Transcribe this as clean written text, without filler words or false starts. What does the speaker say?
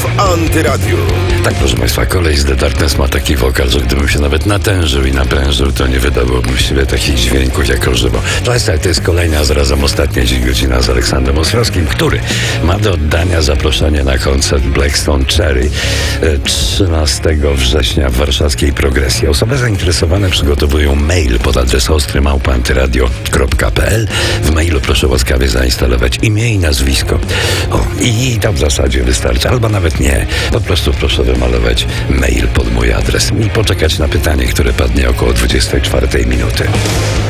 w Antyradiu. Tak, proszę Państwa, koleś z The Darkness ma taki wokal, że gdybym się nawet natężył i naprężył, to nie wydałbym z siebie takich dźwięków jak o żywo. Państwa, to jest kolejna, a zarazem ostatnia dziś godzina z Aleksandrem Ostrowskim, który ma do oddania zaproszenie na koncert Blackstone Cherry 13 września w warszawskiej Progresji. Osoby zainteresowane przygotowują mail pod adres ostry@antyradio.pl. W mailu proszę łaskawie zainstalować imię i nazwisko. I to w zasadzie wystarczy. Albo nawet nie. Po prostu proszę wymalować mail pod mój adres i poczekać na pytanie, które padnie około 24 minuty.